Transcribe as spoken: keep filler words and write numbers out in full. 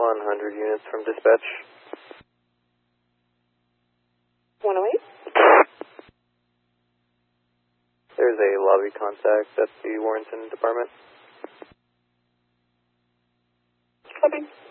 one hundred units from dispatch. one oh eight. There's a lobby contact at the Warrenton department. Copy.